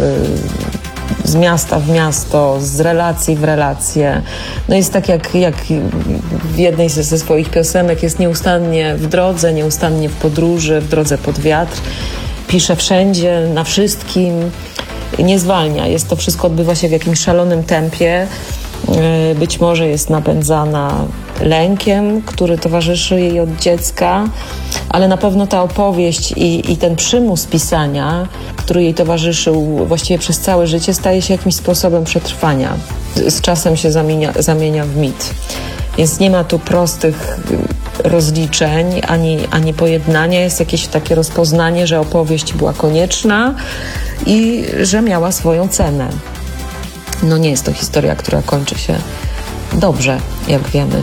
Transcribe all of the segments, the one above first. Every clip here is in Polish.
z miasta w miasto, z relacji w relacje. No jest tak jak w jednej ze swoich piosenek, jest nieustannie w drodze, nieustannie w podróży, w drodze pod wiatr. Pisze wszędzie, na wszystkim, nie zwalnia. To wszystko odbywa się w jakimś szalonym tempie. Być może jest napędzana lękiem, który towarzyszy jej od dziecka, ale na pewno ta opowieść i ten przymus pisania, który jej towarzyszył właściwie przez całe życie, staje się jakimś sposobem przetrwania. Z czasem się zamienia w mit. Więc nie ma tu prostych rozliczeń, ani pojednania. Jest jakieś takie rozpoznanie, że opowieść była konieczna i że miała swoją cenę. No nie jest to historia, która kończy się dobrze, jak wiemy.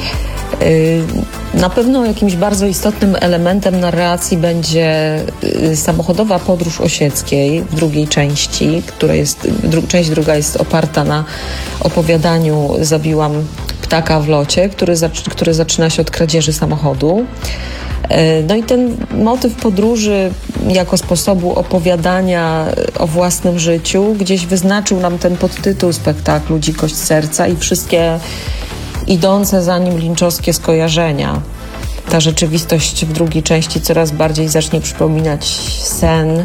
Na pewno jakimś bardzo istotnym elementem narracji będzie samochodowa podróż Osieckiej w drugiej części, część druga jest oparta na opowiadaniu Zabiłam ptaka w locie, który zaczyna się od kradzieży samochodu. No i ten motyw podróży jako sposobu opowiadania o własnym życiu gdzieś wyznaczył nam ten podtytuł spektaklu Dzikość serca i wszystkie idące za nim linczowskie skojarzenia. Ta rzeczywistość w drugiej części coraz bardziej zacznie przypominać sen.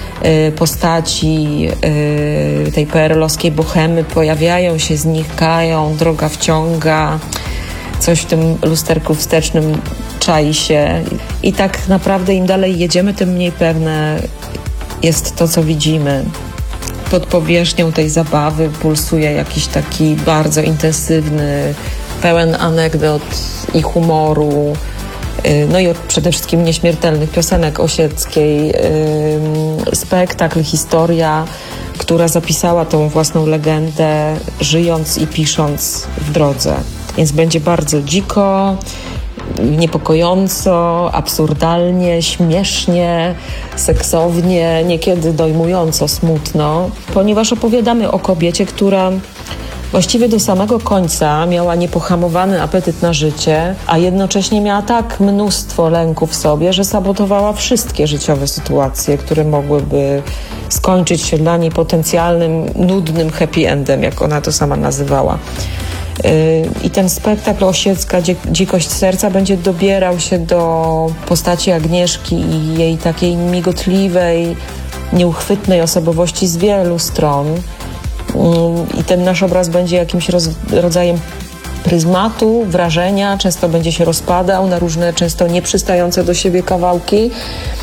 Postaci tej PRL-owskiej bohemy pojawiają się, znikają, droga wciąga, coś w tym lusterku wstecznym czai się i tak naprawdę im dalej jedziemy, tym mniej pewne jest to, co widzimy. Pod powierzchnią tej zabawy pulsuje jakiś taki bardzo intensywny, pełen anegdot i humoru, no i przede wszystkim nieśmiertelnych piosenek Osieckiej, spektakl, historia, która zapisała tą własną legendę, żyjąc i pisząc w drodze. Więc będzie bardzo dziko, niepokojąco, absurdalnie, śmiesznie, seksownie, niekiedy dojmująco smutno, ponieważ opowiadamy o kobiecie, która właściwie do samego końca miała niepohamowany apetyt na życie, a jednocześnie miała tak mnóstwo lęku w sobie, że sabotowała wszystkie życiowe sytuacje, które mogłyby skończyć się dla niej potencjalnym, nudnym happy endem, jak ona to sama nazywała. I ten spektakl Osiecka, Dzikość serca będzie dobierał się do postaci Agnieszki i jej takiej migotliwej, nieuchwytnej osobowości z wielu stron. I ten nasz obraz będzie jakimś rodzajem pryzmatu, wrażenia, często będzie się rozpadał na różne, często nieprzystające do siebie kawałki,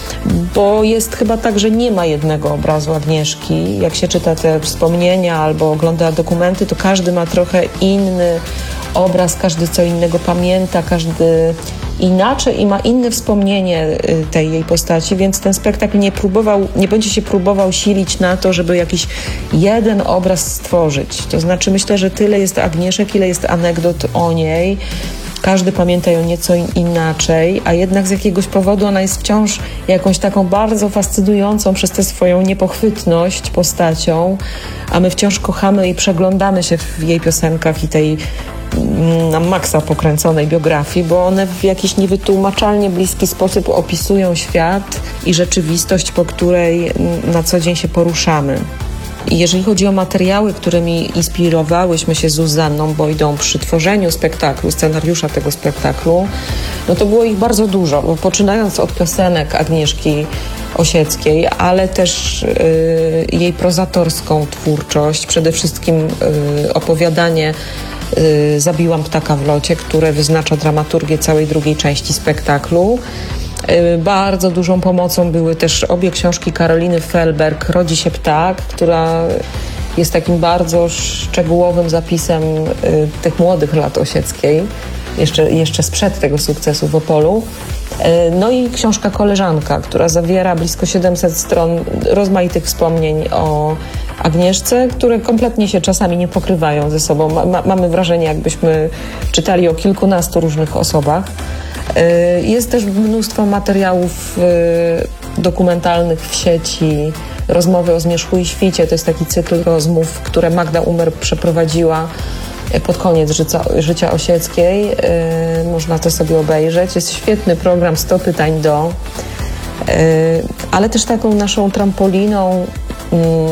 bo jest chyba tak, że nie ma jednego obrazu Agnieszki. Jak się czyta te wspomnienia albo ogląda dokumenty, to każdy ma trochę inny obraz, każdy co innego pamięta, każdy inaczej i ma inne wspomnienie tej jej postaci, więc ten spektakl nie będzie się próbował silić na to, żeby jakiś jeden obraz stworzyć. To znaczy myślę, że tyle jest Agnieszek, ile jest anegdot o niej. Każdy pamięta ją nieco inaczej, a jednak z jakiegoś powodu ona jest wciąż jakąś taką bardzo fascynującą przez tę swoją niepochwytność postacią, a my wciąż kochamy i przeglądamy się w jej piosenkach i tej na maksa pokręconej biografii, bo one w jakiś niewytłumaczalnie bliski sposób opisują świat i rzeczywistość, po której na co dzień się poruszamy. I jeżeli chodzi o materiały, którymi inspirowałyśmy się z Zuzanną Bojdą przy tworzeniu spektaklu, scenariusza tego spektaklu, no to było ich bardzo dużo, bo poczynając od piosenek Agnieszki Osieckiej, ale też jej prozatorską twórczość, przede wszystkim opowiadanie Zabiłam ptaka w locie, które wyznacza dramaturgię całej drugiej części spektaklu. Bardzo dużą pomocą były też obie książki Karoliny Felberg, Rodzi się ptak, która jest takim bardzo szczegółowym zapisem tych młodych lat Osieckiej, jeszcze sprzed tego sukcesu w Opolu. No i książka Koleżanka, która zawiera blisko 700 stron rozmaitych wspomnień o Agnieszce, które kompletnie się czasami nie pokrywają ze sobą. Mamy wrażenie, jakbyśmy czytali o kilkunastu różnych osobach. Jest też mnóstwo materiałów dokumentalnych w sieci, rozmowy o zmierzchu i świcie. To jest taki cykl rozmów, które Magda Umer przeprowadziła pod koniec życia Osieckiej. Można to sobie obejrzeć. Jest świetny program 100 pytań do, ale też taką naszą trampoliną